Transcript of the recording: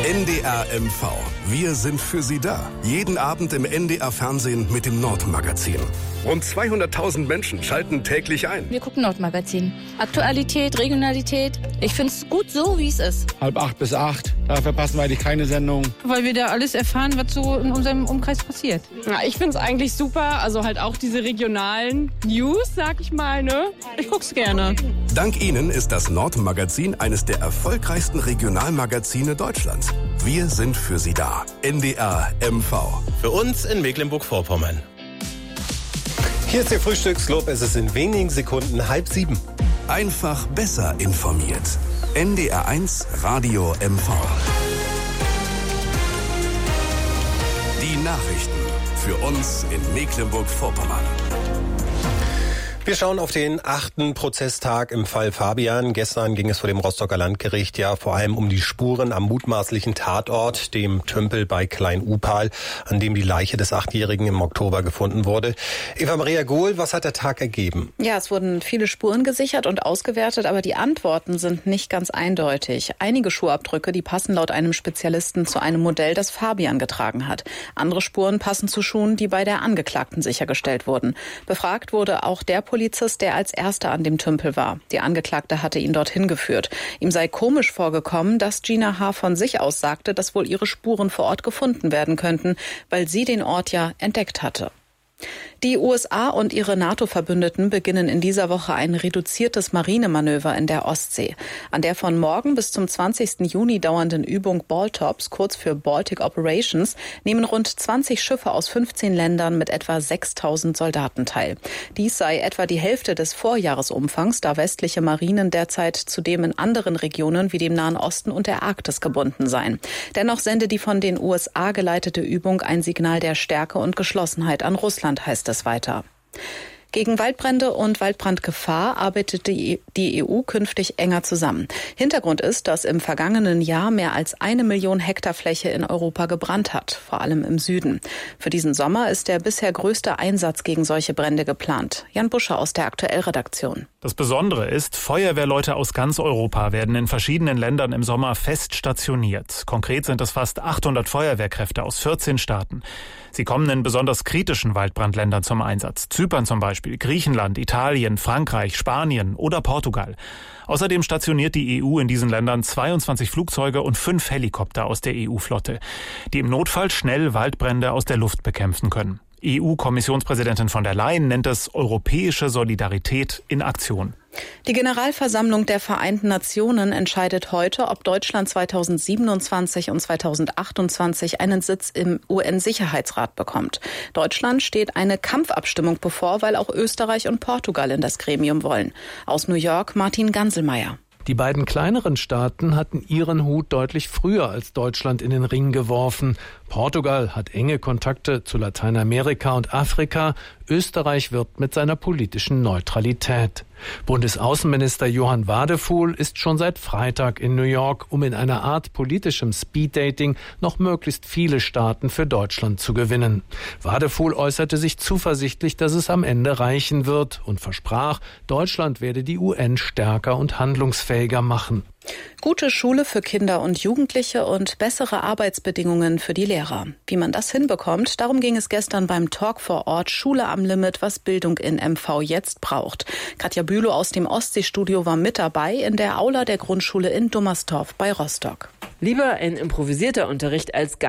NDR MV. Wir sind für Sie da. Jeden Abend im NDR-Fernsehen mit dem Nordmagazin. Rund 200.000 Menschen schalten täglich ein. Wir gucken Nordmagazin. Aktualität, Regionalität. Ich finde es gut so, wie es ist. 7:30 bis 8. Da verpassen wir eigentlich keine Sendung. Weil wir da alles erfahren, was so in unserem Umkreis passiert. Ja, ich finde es eigentlich super. Also halt auch diese regionalen News, sag ich mal, ne? Ich guck's gerne. Dank Ihnen ist das Nordmagazin eines der erfolgreichsten Regionalmagazine Deutschlands. Wir sind für Sie da. NDR MV. Für uns in Mecklenburg-Vorpommern. Hier ist Ihr Frühstücksclub. Es ist in wenigen Sekunden 6:30. Einfach besser informiert. NDR 1 Radio MV. Die Nachrichten für uns in Mecklenburg-Vorpommern. Wir schauen auf den 8. Prozesstag im Fall Fabian. Gestern ging es vor dem Rostocker Landgericht ja vor allem um die Spuren am mutmaßlichen Tatort, dem Tümpel bei Klein-Upal, an dem die Leiche des 8-Jährigen im Oktober gefunden wurde. Eva-Maria Gohl, was hat der Tag ergeben? Ja, es wurden viele Spuren gesichert und ausgewertet, aber die Antworten sind nicht ganz eindeutig. Einige Schuhabdrücke, die passen laut einem Spezialisten zu einem Modell, das Fabian getragen hat. Andere Spuren passen zu Schuhen, die bei der Angeklagten sichergestellt wurden. Befragt wurde auch der Polizist, der als erster an dem Tümpel war. Die Angeklagte hatte ihn dorthin geführt. Ihm sei komisch vorgekommen, dass Gina H. von sich aus sagte, dass wohl ihre Spuren vor Ort gefunden werden könnten, weil sie den Ort ja entdeckt hatte. Die USA und ihre NATO-Verbündeten beginnen in dieser Woche ein reduziertes Marinemanöver in der Ostsee. An der von morgen bis zum 20. Juni dauernden Übung Baltops, kurz für Baltic Operations, nehmen rund 20 Schiffe aus 15 Ländern mit etwa 6.000 Soldaten teil. Dies sei etwa die Hälfte des Vorjahresumfangs, da westliche Marinen derzeit zudem in anderen Regionen wie dem Nahen Osten und der Arktis gebunden seien. Dennoch sende die von den USA geleitete Übung ein Signal der Stärke und Geschlossenheit an Russland, heißt es weiter. Gegen Waldbrände und Waldbrandgefahr arbeitet die EU künftig enger zusammen. Hintergrund ist, dass im vergangenen Jahr mehr als 1 Million Hektar Fläche in Europa gebrannt hat, vor allem im Süden. Für diesen Sommer ist der bisher größte Einsatz gegen solche Brände geplant. Jan Buscher aus der Aktuell-Redaktion. Das Besondere ist, Feuerwehrleute aus ganz Europa werden in verschiedenen Ländern im Sommer fest stationiert. Konkret sind es fast 800 Feuerwehrkräfte aus 14 Staaten. Sie kommen in besonders kritischen Waldbrandländern zum Einsatz. Zypern zum Beispiel, Griechenland, Italien, Frankreich, Spanien oder Portugal. Außerdem stationiert die EU in diesen Ländern 22 Flugzeuge und 5 Helikopter aus der EU-Flotte, die im Notfall schnell Waldbrände aus der Luft bekämpfen können. EU-Kommissionspräsidentin von der Leyen nennt es europäische Solidarität in Aktion. Die Generalversammlung der Vereinten Nationen entscheidet heute, ob Deutschland 2027 und 2028 einen Sitz im UN-Sicherheitsrat bekommt. Deutschland steht eine Kampfabstimmung bevor, weil auch Österreich und Portugal in das Gremium wollen. Aus New York Martin Ganselmeier. Die beiden kleineren Staaten hatten ihren Hut deutlich früher als Deutschland in den Ring geworfen. Portugal hat enge Kontakte zu Lateinamerika und Afrika. Österreich wirbt mit seiner politischen Neutralität. Bundesaußenminister Johann Wadefuhl ist schon seit Freitag in New York, um in einer Art politischem Speeddating noch möglichst viele Staaten für Deutschland zu gewinnen. Wadefuhl äußerte sich zuversichtlich, dass es am Ende reichen wird und versprach, Deutschland werde die UN stärker und handlungsfähiger machen. Gute Schule für Kinder und Jugendliche und bessere Arbeitsbedingungen für die Lehrer. Wie man das hinbekommt, darum ging es gestern beim Talk vor Ort Schule am Limit, was Bildung in MV jetzt braucht. Katja Bülow aus dem Ostseestudio war mit dabei in der Aula der Grundschule in Dummerstorf bei Rostock. Lieber ein improvisierter Unterricht als gar